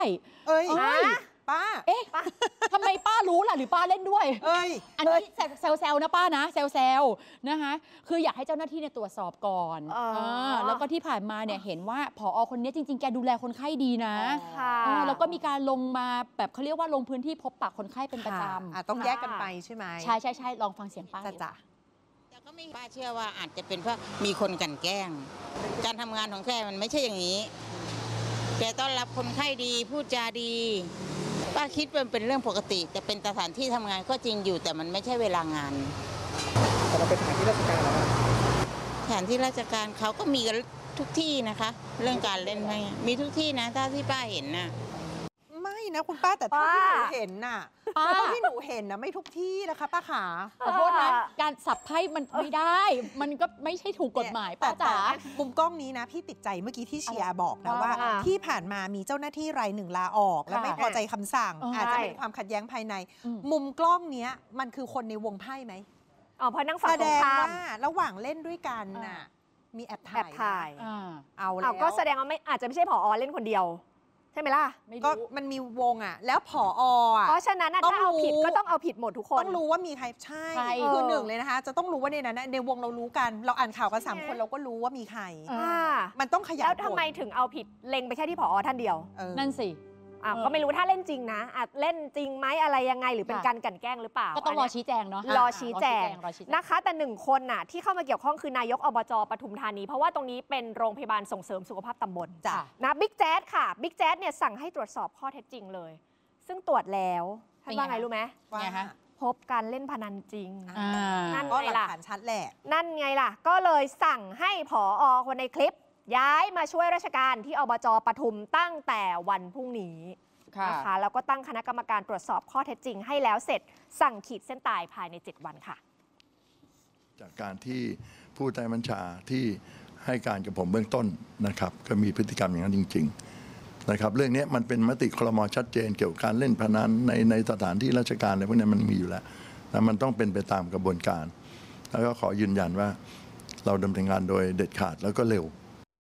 เอ้ยป้าทำไมป้ารู้ล่ะหรือป้าเล่นด้วยอันนี้แซวๆนะป้านะแซวๆนะคะคืออยากให้เจ้าหน้าที่ตรวจสอบก่อนแล้วก็ที่ผ่านมาเนี่ยเห็นว่าผอ.คนนี้จริงๆแกดูแลคนไข้ดีนะแล้วก็มีการลงมาแบบเขาเรียกว่าลงพื้นที่พบปะคนไข้เป็นประจำต้องแยกกันไปใช่ไหมใช่ลองฟังเสียงป้าจ้ะก็ไม่ป้าเชื่อว่าอาจจะเป็นเพราะมีคนกลั่นแกล้งการทำงานของแกมันไม่ใช่อย่างนี้แกต้อนรับคนไข้ดีพูดจาดีป้าคิดว่าเป็นเรื่องปกติจะเป็นสถานที่ทำงานก็จริงอยู่แต่มันไม่ใช่เวลางานแต่เราเป็นสถานที่ราชการแล้วสถานที่ราชการเขาก็มีกันทุกที่นะคะเรื่องการเล่นไพ่มีทุกที่นะถ้าที่ป้าเห็นน่ะไม่นะคุณป้าแต่ที่หนูเห็นน่ะที่หนูเห็นนะไม่ทุกที่นะคะป้าขาขอโทษนะการสับไพ่มันไม่ได้มันก็ไม่ใช่ถูกกฎหมายป้าจ๋ามุมกล้องนี้นะพี่ติดใจเมื่อกี้ที่เชียร์บอกนะว่าที่ผ่านมามีเจ้าหน้าที่รายหนึ่งลาออกและไม่พอใจคำสั่งอาจจะเป็นความขัดแย้งภายในมุมกล้องนี้มันคือคนในวงไพ่ไหมเพราะนั่งฝั่งตรงข้ามระหว่างเล่นด้วยกันน่ะมีแอบถ่ายเอาแล้วก็แสดงว่าไม่อาจจะไม่ใช่ผอ.เล่นคนเดียวใช่ไหมล่ะก็มันมีวงแล้วผอ. เพราะฉะนั้นถ้าเอาผิดก็ต้องเอาผิดหมดทุกคนต้องรู้ว่ามีใครใช่คือหนึ่งเลยนะคะจะต้องรู้ว่าในนั้นในวงเรารู้กันเราอ่านข่าวกัน3 คนเราก็รู้ว่ามีใครมันต้องขยายแล้วทำไมถึงเอาผิดเล็งไปแค่ที่ผอ.ท่านเดียวนั่นสิก็ไม่รู้ถ้าเล่นจริงนะเล่นจริงไหมอะไรยังไงหรือเป็นการกลั่นแกล้งหรือเปล่าก็ต้องรอชี้แจงเนาะรอชี้แจงนะคะแต่1 คนน่ะที่เข้ามาเกี่ยวข้องคือนายกอบจ.ปทุมธานีเพราะว่าตรงนี้เป็นโรงพยาบาลส่งเสริมสุขภาพตำบลนะบิ๊กแจ๊ดค่ะบิ๊กแจ๊ดเนี่ยสั่งให้ตรวจสอบข้อเท็จจริงเลยซึ่งตรวจแล้วท่านว่าไงรู้ไหมพบการเล่นพนันจริงนั่นไงล่ะหลักฐานชัดแหละนั่นไงล่ะก็เลยสั่งให้ผอ.คนในคลิปย้ายมาช่วยราชการที่อบจ.ปทุมตั้งแต่วันพรุ่งนี้นะคะแล้วก็ตั้งคณะกรรมการตรวจสอบข้อเท็จจริงให้แล้วเสร็จสั่งขีดเส้นตายภายใน7 วันค่ะจากการที่ผู้ใต้บัญชาที่ให้การกับผมเบื้องต้นนะครับก็มีพฤติกรรมอย่างนั้นจริงๆนะครับเรื่องนี้มันเป็นมติครม.ชัดเจนเกี่ยวกับการเล่นพนันในสถานที่ราชการอะไรพวกนี้มันมีอยู่แล้วนะมันต้องเป็นไปตามกระบวนการแล้วก็ขอยืนยันว่าเราดำเนินงานโดยเด็ดขาดแล้วก็เร็ว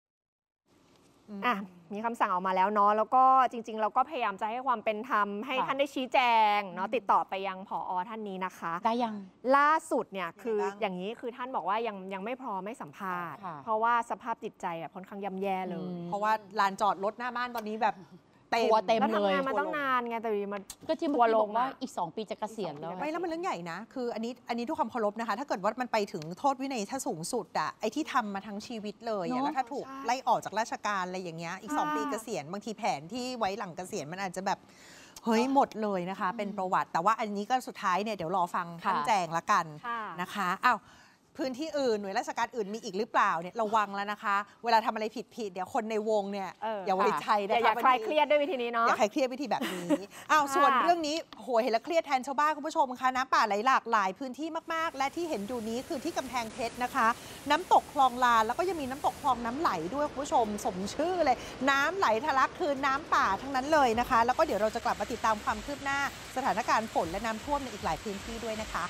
มีคำสั่งออกมาแล้วเนาะแล้วก็จริงๆเราก็พยายามจะให้ความเป็นธรรมให้ท่านได้ชี้แจงเนาะติดต่อไปยังผอ.ท่านนี้นะคะได้ยังล่าสุดเนี่ยคืออย่างนี้คือท่านบอกว่ายังไม่พร้อมไม่สัมภาษณ์เพราะว่าสภาพจิตใจค่อนข้างย่ำแย่เลยเพราะว่าลานจอดรถหน้าบ้านตอนนี้แบบเต็มเลยมันต้องนานไงแต่มันก็ที่บอกว่าอีก2 ปีจะเกษียณแล้วไม่แล้วมันเรื่องใหญ่นะคืออันนี้ทุกความเคารพนะคะถ้าเกิดว่ามันไปถึงโทษวินัยถ้าสูงสุดไอ้ที่ทำมาทั้งชีวิตเลยแล้วถ้าถูกไล่ออกจากราชการอะไรอย่างเงี้ยอีก2 ปีเกษียณบางทีแผนที่ไว้หลังเกษียณมันอาจจะแบบเฮ้ยหมดเลยนะคะเป็นประวัติแต่ว่าอันนี้ก็สุดท้ายเนี่ยเดี๋ยวรอฟังท่านแจงละกันนะคะอ้าวพื้นที่อื่นหน่วยราชการอื่นมีอีกหรือเปล่าเนี่ยระวังแล้วนะคะเวลาทำอะไรผิดเดี๋ยวคนในวงเนี่ยอย่าไว้ใจนะคะอย่าคลายเครียดด้วยวิธีนี้เนาะอย่าคลายเครียดวิธีแบบนี้ส่วนเรื่องนี้โหเห็นแล้วเครียดแทนชาวบ้านคุณผู้ชมค่ะน้ำป่าไหลหลากหลายพื้นที่มากๆและที่เห็นอยู่นี้คือที่กำแพงเพชรนะคะน้ำตกคลองลานแล้วก็ยังมีน้ำตกคลองน้ำไหลด้วยคุณผู้ชมสมชื่อเลยน้ำไหลทะลักคือน้ำป่าทั้งนั้นเลยนะคะแล้วก็เดี๋ยวเราจะกลับมาติดตามความคืบหน้าสถานการณ์ฝนและน้ำท่วมในอีกหลายพื้นที่ด้วยนะคะ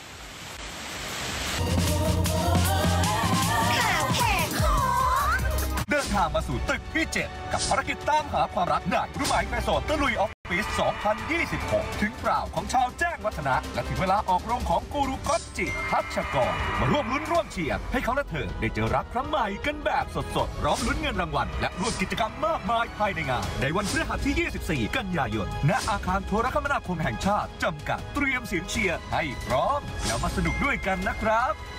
เดินทางมาสู่ตึกที่ 7 กับภารกิจตามหาความรักในรู้ไหมแม่โสดตะลุยออฟฟิศ 2026 ถึงเปล่าของชาวแจ้งวัฒนะและถึงเวลาออกโรงของกูรูก๊อตจิทัชกรมาร่วมลุ้นร่วมเชียร์ให้เขาและเธอได้เจอรักครั้งใหม่กันแบบสดๆพร้อมลุ้นเงินรางวัลและร่วมกิจกรรมมากมายภายในงานในวันพฤหัสที่ 24 กันยายนณอาคารโทรคมนาคมแห่งชาติจำกัดเตรียมเสียงเชียร์ให้พร้อมแล้วมาสนุกด้วยกันนะครับ